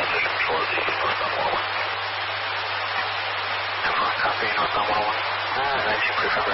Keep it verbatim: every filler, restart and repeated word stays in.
transition for the northbound one oh one. Copy, northbound one oh one. Uh, nineteen, clear for